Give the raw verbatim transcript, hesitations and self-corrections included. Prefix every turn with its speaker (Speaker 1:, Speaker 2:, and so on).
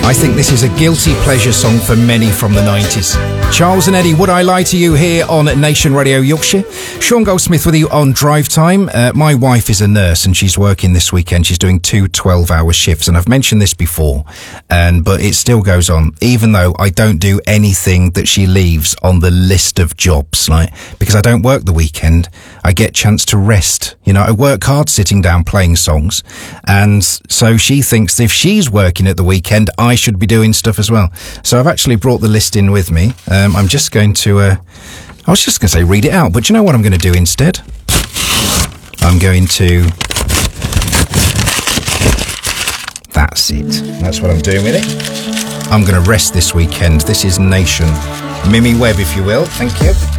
Speaker 1: I think this is a guilty pleasure song for many from the nineties. Charles and Eddie, Would I Lie to You, here on Nation Radio Yorkshire. Sean Goldsmith with you on Drive Time. Uh, my wife is a nurse and she's working this weekend. She's doing two twelve-hour shifts, and I've mentioned this before, and but it still goes on, even though I don't do anything that she leaves on the list of jobs, like, because I don't work the weekend. I get a chance to rest. You know, I work hard sitting down playing songs, and so she thinks if she's working at the weekend, I should be doing stuff as well. So I've actually brought the list in with me. Um, I'm just going to, uh, I was just going to say read it out, but you know what I'm going to do instead? I'm going to, that's it. That's what I'm doing with it. I'm going to rest this weekend. This is Nation. Mimi Webb, if you will. Thank you.